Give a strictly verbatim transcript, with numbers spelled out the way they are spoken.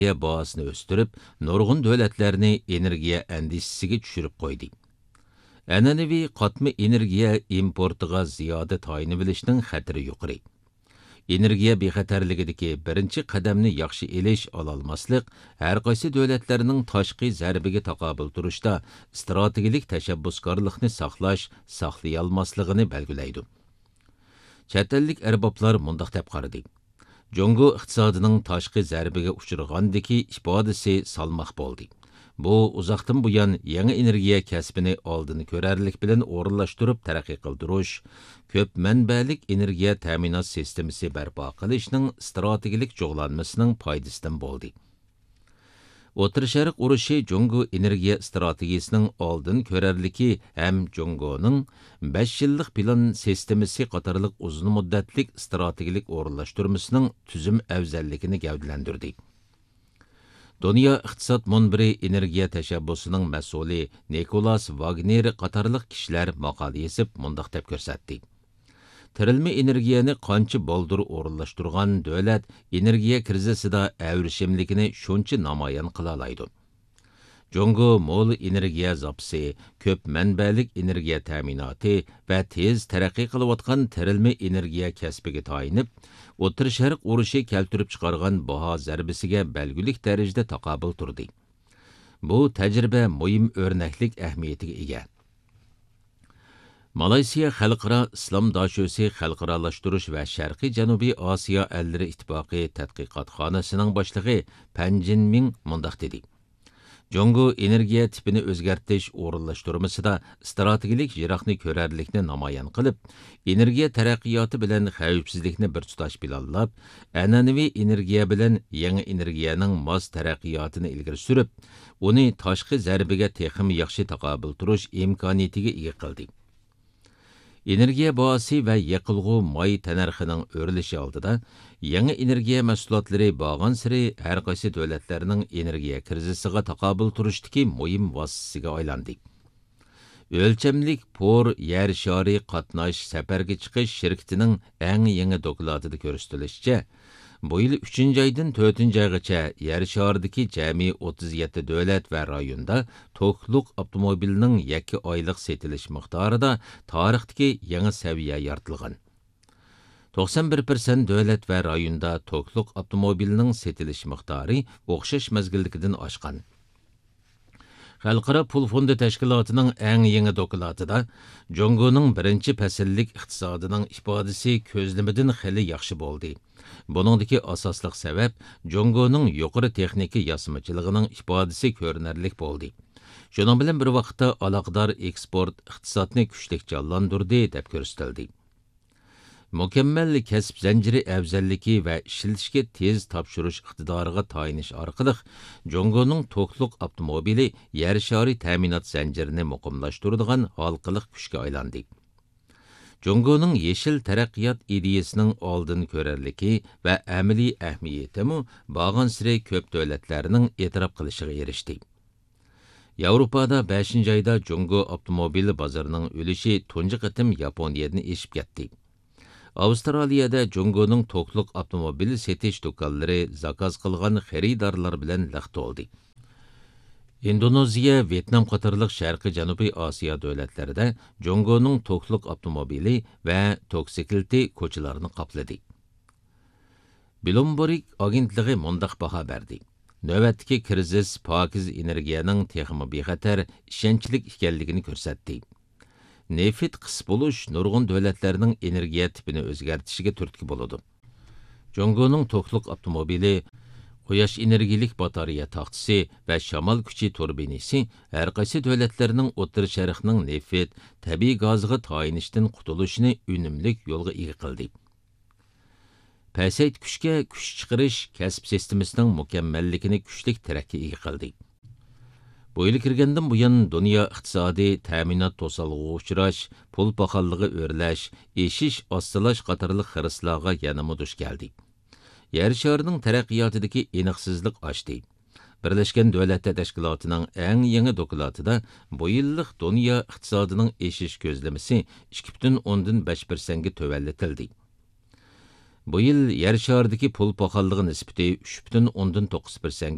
energiya bahasını östürüp, nurgun devletlerini energiya endişisiga düşürüp koydu. An'anaviy qatma energiya importiga ziyoda tayinib olishning xatiri yuqori. Energiya bexatarligidagi birinchi qadamni yaxshi elish ololmaslik har qaysi davlatlarning tashqi zarbiga taqobil turishda strategik tashabbuskorlikni saqlash, saqlay olmasligini belgilaydi. Chet ellik arboblar mundaq deb qaradi. Jongo iqtisodining tashqi zarbiga uchragandagi ifodasi salmoq bo'ldi. Bu uzoqdan buyon yangi energiya kasbini oldini ko'rarlik bilan o'rinlashtirib taraqqiy qildirish, ko'p manbalik energiya ta'minot sistemasi barpo qilishning strategik jo'g'lanmasining foydasidan bo'ldi. O'tir Sharq urushi Jongo energiya strategiyasining oldin ko'rarligi ham Jongoning besh yillik plan sistemasi qatorliq uzun muddatlik strategik o'rinlashtirmasining tuzum afzalligini gavdalantirdi. Dünya iqtisod munbiri energiya tashabbusining mas'uli Nikolas Wagner qatorliq kishilar maqola yozib mundaq deb ko'rsatdi. Tirilma energiyani qancha boldir o'rinlashtirgan davlat energiya krizisida avrishimligini shuncha namoyon qila oladi. Jongo mo'l energiya zapsi, ko'p manbalik energiya ta'minoti va tez taraqqiy qilayotgan tirilma energiya kasbiga tayinib, O'tir Sharq urushi keltirib chiqargan baho zarbisiga belgilik darajada taqobil turdi. Bu tajriba muhim o'rnaklik ahamiyatiga ega. Malayziya Xalqaro Islom dashosi xalqaralashtirish va Sharqiy Janubiy Osiyo ellari ittifoqi tadqiqot xonasining boshlig'i Pan Jinming mundaq dedi. Jongo energiya tipini o'zgartirish o'rinlashtirmasida strategik jiroqni ko'rarlikni namoyon qilib, energiya taraqqiyoti bilan xavfsizlikni bir tutash planlab, an'anaviy energiya bilan yangi energiyaning mos taraqqiyotini ilgari surib, uni tashqi zarbiga texim yaxshi taqobil turish imkoniyatiga ega qildi. Energiya bahasi va yaqilg'u moy tanarxining o'rilishi oldida yangi energiya mahsulotlari borgan siri har qaysi davlatlarning energiya krizisiga taqobil turishdagi muhim vositasiga aylandi. O'lchamlik por yer shari qatnash safarga chiqish shirkatining eng yangi dokladida ko'rsatilishicha, bu yil uchinchi oydan to'rtinchi oygacha yer sharidagi jami o'ttiz yetti davlat va rayonda to'qliq avtomobilning yakka oylik setilish miqdorida tarixdagi yangi saviya yaratilgan. to'qson bir foiz davlat va rayonda to'qliq avtomobilning setilish miqdori o'xshash mazgildikidan oshgan. Xalqaro pul fondi tashkilotining eng yangi dokladida Jongoning birinchi fasllik iqtisodining ifodasi ko'zlamidan xili yaxshi bo'ldi. Buningdagi asosliq sabab Jongoning yuqori texnika yasmachiligining ifodasi ko'rinarlik bo'ldi. Shuning bilan bir vaqtda aloqador eksport iqtisodni kuchli jonlantirdi deb ko'rsatildi. Mukammal kasb zanjiri afzalligi va ishlatishga tez topshirish iqtidoriga tayinish orqali Jongoning to'qliq avtomobili yer shari ta'minot zanjirini muqimlashtiradigan halqaliq kuchga aylandi. Jongoning yeshil taraqqiyot ideyasining oldin ko'rarligi va amaliy ahamiyatimi borgan siri ko'p davlatlarning e'tirof qilishiga erishdi. Yevropada beshinchi oyda Jongo avtomobil bozorining ulushi tunji qatim Yaponiyadan eshib ketdi. Avstraliyada Jongoning to'qliq avtomobil setish do'konlari zakaz qilgan xaridorlar bilan liq to'ldi. Indoneziya, Vietnam qatorliq Sharqiy Janubiy Osiyo davlatlarida Jongoning to'qliq avtomobili va toksiklti ko'chalarni qopladi. Bloomberg agentligi mundaq baho berdi. Navbatdagi krizis pokiz energiyaning texmi bexatar, ishonchlik ekanligini ko'rsatdi. Nefit qis bo'lish nurg'un davlatlarning energiya tipini o'zgartishiga turtki bo'ladi. Jongoning to'qliq avtomobili, quyosh energiyalik batareya taxtisi va shamol kuchi turbinasi har qaysi davlatlarning O'tir Sharqning nefit, tabiiy gazga tayinishdan qutulishini unumlik yo'lga ega qildi. Pasayt kuchga kuch chiqarish kasb sistemasining mukammalligini kuchlik tarakki ega qildi. Bu yil kirgandan buyon dunyo iqtisodi ta'minot to'salg'iga uchrash, pul paxalligi o'rlash, eshish, ostilash qatorliq xirislarga yana duch keldi. Yer sharining taraqqiyotidagi aniqsizlik oshdi. Birlashgan Davlatlar Tashkilotining eng yangi dokladida bu yillik dunyo iqtisodining eshish ko'zlamasi ikki butun o'ndan besh foiz ga to'vallatildi. Bu yil yer sharidagi pul paxalligi nisbati uch butun o'ndan to'qqiz foiz